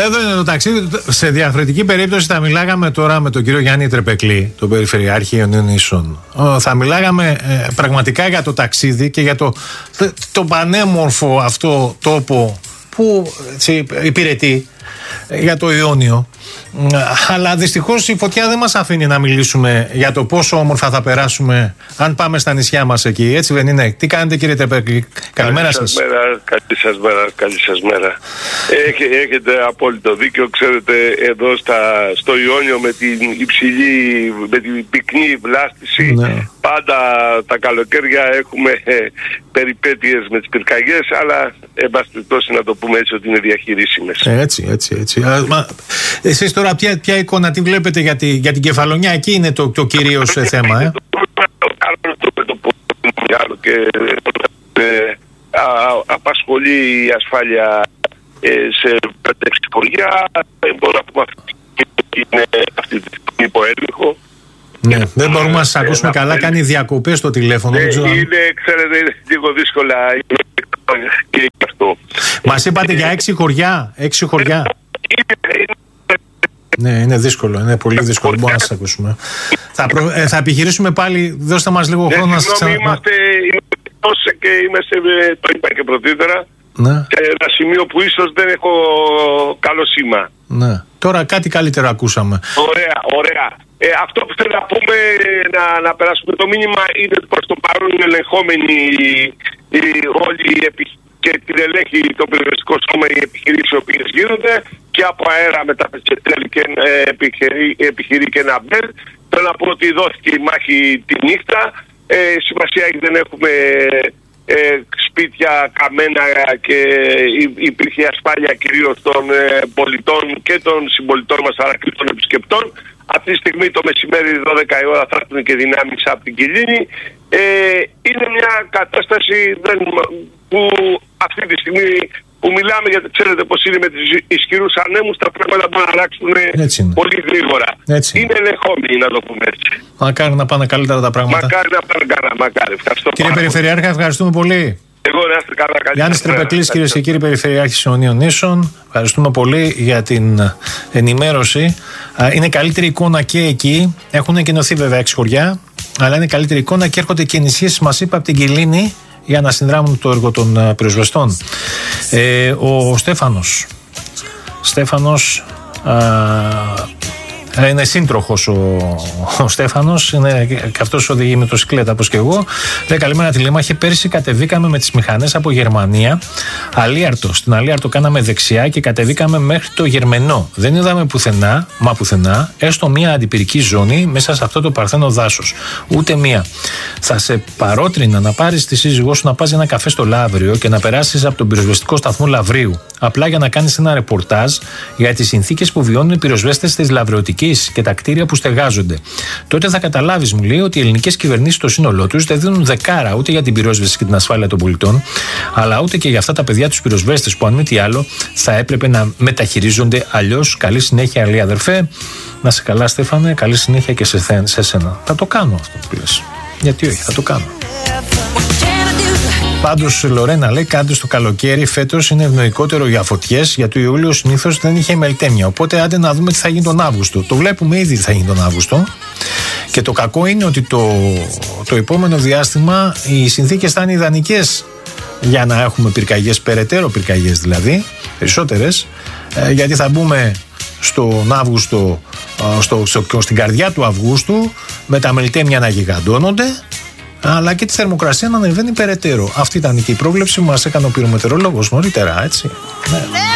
Εδώ είναι το ταξίδι. Σε διαφορετική περίπτωση θα μιλάγαμε τώρα με τον κύριο Γιάννη Τρεπεκλή, τον Περιφερειάρχη Ιωνίων Νήσων. Θα μιλάγαμε πραγματικά για το ταξίδι και για το πανέμορφο αυτό τόπο που υπηρετεί για το Ιόνιο. Αλλά δυστυχώς η φωτιά δεν μας αφήνει να μιλήσουμε για το πόσο όμορφα θα περάσουμε αν πάμε στα νησιά μας εκεί. Έτσι δεν είναι? Τι κάνετε, κύριε Τρεπεκλή? Καλημέρα σας. Καλή σας μέρα. Έχετε απόλυτο δίκιο. Ξέρετε, εδώ στο Ιόνιο με την πυκνή βλάστηση, πάντα τα καλοκαίρια έχουμε περιπέτειες με τις πυρκαγιές, αλλά εν πάση περιπτώσει να το πούμε έτσι ότι είναι διαχειρίσιμες. Έτσι. Εσείς τώρα ποια εικόνα τη βλέπετε για την Κεφαλονιά? Εκεί είναι το κυρίως θέμα. Απασχολεί η ασφάλεια σε 5-6 χωριά. Μπορώ να πούμε αυτή τη στιγμή υπό έλεγχο. Ναι, δεν μπορούμε να σας ακούσουμε καλά. Κάνει διακοπές στο τηλέφωνο. Ξέρετε, είναι λίγο δύσκολα και αυτό. Μας είπατε για 6 χωριά. 6 χωριά. Ναι, είναι δύσκολο. Είναι πολύ δύσκολο. Μπορούμε να σας ακούσουμε. Θα επιχειρήσουμε πάλι. Δώστε μας λίγο χρόνο να σας Είμαστε και είμαστε, το είπα και πρωτήτερα, σε ένα σημείο που ίσως δεν έχω καλό σήμα. Ναι. Τώρα κάτι καλύτερο ακούσαμε. Ωραία. Αυτό που θέλω να πούμε, να περάσουμε το μήνυμα, είναι προς το παρόν ελεγχόμενοι όλοι και την ελέγχει το πυροσβεστικό σώμα, οι επιχειρήσεις οι οποίες γίνονται και από αέρα μετά πετσετέλη και επιχειρεί και ένα μπέλ. Θέλω να πω ότι δόθηκε η μάχη τη νύχτα. Σημασία έχει, δεν έχουμε σπίτια καμένα και υπήρχε ασφάλεια κυρίως των πολιτών και των συμπολιτών μας, αλλά και των επισκεπτών. Αυτή τη στιγμή το μεσημέρι 12 η ώρα θα έρθουν και δυνάμεις από την Κιλίνη. Είναι μια κατάσταση που αυτή τη στιγμή που μιλάμε, γιατί ξέρετε πως είναι με τους ισχυρούς ανέμους, τα πράγματα μπορούν να αλλάξουν πολύ γρήγορα. Είναι ελεγχόμενοι, να το πούμε έτσι. Μακάρι να πάνε καλύτερα τα πράγματα. Μακάρι να πάνε καλά, μακάρι. Ευχαριστώ. Κύριε Περιφερειάρχα, ευχαριστούμε πολύ. Εγώ να είστε καλά. Γιάννης Τρεπεκλής, κυρίες και κύριοι, Περιφερειάρχης Ιωνίων Νήσων. Ευχαριστούμε πολύ για την ενημέρωση. Είναι καλύτερη εικόνα και εκεί. Έχουν εγκαινωθεί βέβαια 6 χωριά, αλλά είναι καλύτερη εικόνα και έρχονται και ενισχύσεις, μας είπε, από την Κιλίνη για να συνδράμουν το έργο των πυροσβεστών. Ο Στέφανος είναι σύντροχος ο Στέφανος, είναι και αυτός οδηγεί μοτοσυκλέτα όπως και εγώ. Λέει: καλημέρα Τηλέμαχε, πέρσι κατεβήκαμε με τις μηχανές από Γερμανία Αλίαρτο. Στην Αλίαρτο κάναμε δεξιά και κατεβήκαμε μέχρι το Γερμενό. Δεν είδαμε πουθενά, έστω μία αντιπυρική ζώνη μέσα σε αυτό το παρθένο δάσος. Ούτε μία. Θα σε παρότρινα να πάρεις τη σύζυγό σου να πας για ένα καφέ στο Λαύριο και να περάσεις από τον πυροσβεστικό σταθμό Λαυρίου. Απλά για να κάνεις ένα ρεπορτάζ για τις συνθήκες που βιώνουν οι πυροσβέστες της Λαυριωτικής και τα κτίρια που στεγάζονται. Τότε θα καταλάβεις, μου λέει, ότι οι ελληνικές κυβερνήσεις στο σύνολό τους δεν δίνουν δεκάρα ούτε για την πυρόσβεση και την ασφάλεια των πολιτών, αλλά ούτε και για αυτά τα παιδιά τους πυροσβέστες που, αν μη τι άλλο, θα έπρεπε να μεταχειρίζονται αλλιώς. Καλή συνέχεια, λέει αδερφέ. Να σε καλά, Στέφανε. Καλή συνέχεια και σε σένα. Θα το κάνω αυτό που λες. Γιατί όχι, θα το κάνω. Πάντως, Λορένα λέει: κάντε στο καλοκαίρι φέτος είναι ευνοϊκότερο για φωτιές, γιατί ο Ιούλιος συνήθως δεν είχε μελτέμια. Οπότε, άντε να δούμε τι θα γίνει τον Αύγουστο. Το βλέπουμε ήδη τι θα γίνει τον Αύγουστο. Και το κακό είναι ότι το επόμενο διάστημα οι συνθήκες θα είναι ιδανικές για να έχουμε πυρκαγιές, περαιτέρω πυρκαγιές δηλαδή, περισσότερες, γιατί θα μπούμε στον Αύγουστο, στην καρδιά του Αυγούστου, με τα μελτέμια να γιγαντώνονται, αλλά και τη θερμοκρασία να ανεβαίνει περαιτέρω. Αυτή ήταν και η πρόβλεψη που μας έκανε ο πυρομετεωρολόγος νωρίτερα, έτσι. Ναι.